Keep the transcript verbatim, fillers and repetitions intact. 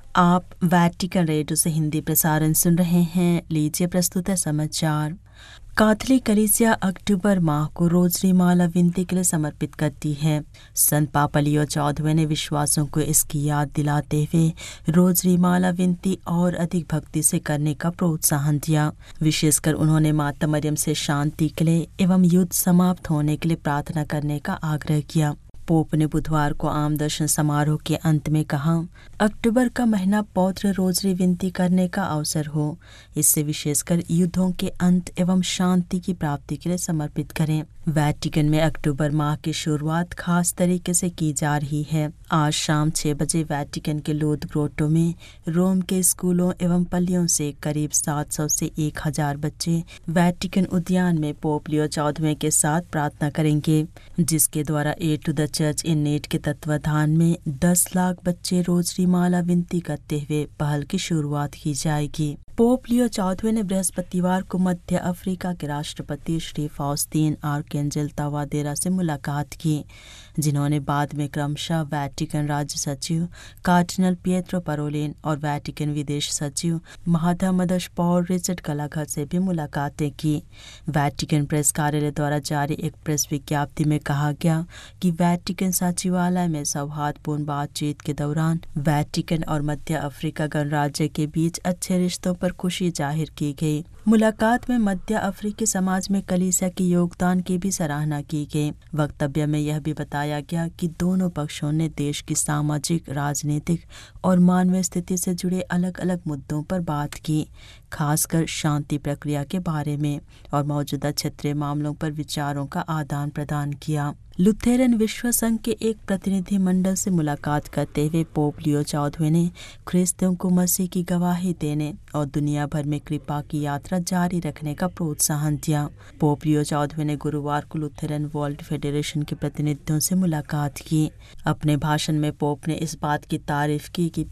आप Vatican radio से हिंदी प्रसारण सुन रहे हैं। लीजिए प्रस्तुत है समाचार। कैथोलिक कलीसिया अक्टूबर माह को रोजरी माला विनती के लिए समर्पित करती है। संत पापा लियो चौदहवें ने विश्वासों को इसकी याद दिलाते हुए रोजरी माला विनती और अधिक भक्ति से करने का प्रोत्साहन दिया। विशेषकर उन्होंने माता मरियम से शांति के लिए एवं युद्ध समाप्त होने के लिए प्रार्थना करने का आग्रह किया। पोप ने बुधवार को आम दर्शन समारोह के अंत में कहा, अक्टूबर का महीना पौत्र रोजरी विनती करने का अवसर हो। इससे विशेषकर युद्धों के अंत एवं शांति की प्राप्ति के लिए समर्पित करें। वैटिकन में अक्टूबर माह की शुरुआत खास तरीके से की जा रही है। आज शाम छह बजे वैटिकन के लोद ग्रोटो में रोम के स्कूलों एवं पल्लियों से करीब सात सौ से एक हजार बच्चे वैटिकन उद्यान में पोप लियो चौदहवें के साथ प्रार्थना करेंगे, जिसके द्वारा ए to the church in need के तत्वाधान में दस लाख बच्चे रोजरी माला विनती करते हुए पहल की शुरुआत की जाएगी। पोप लियो चौदहवें ने बृहस्पतिवार को मध्य अफ्रीका के राष्ट्रपति श्री फाउस्टीन आर्केंजेल तावादेरा से मुलाकात की, जिन्होंने बाद में क्रमशः वैटिकन राज्य सचिव कार्डिनल पिएट्रो पारोलिन और वैटिकन विदेश सचिव महामदश पॉल रिचर्ड गलाघर से भी मुलाकातें की। वैटिकन प्रेस कार्यालय द्वारा जारी एक प्रेस विज्ञप्ति में कहा गया कि वैटिकन सचिवालय में सौहार्दपूर्ण बातचीत के दौरान वैटिकन और मध्य अफ्रीका गणराज्य के बीच अच्छे रिश्तों पर खुशी जाहिर की गई। मुलाकात में मध्य अफ्रीकी समाज में कलीसिया के योगदान की भी सराहना की गई। वक्तव्य में यह भी बताया गया कि दोनों पक्षों ने देश की सामाजिक, राजनीतिक और मानवीय स्थिति से जुड़े अलग अलग मुद्दों पर बात की, खासकर शांति प्रक्रिया के बारे में, और मौजूदा क्षेत्रीय मामलों पर विचारों का आदान प्रदान किया। लुथेरन विश्व संघ के एक प्रतिनिधि मंडल से मुलाकात करते हुए पोप लियो चौदहवें ने ख्रिस्तियों को मसीह की गवाही देने और दुनिया भर में कृपा की यात्रा जारी रखने का प्रोत्साहन दिया। पोप लियो चौदहवें ने गुरुवार को लुथेरन वर्ल्ड फेडरेशन के प्रतिनिधियों से मुलाकात की। अपने भाषण में पोप ने इस बात की तारीफ की कि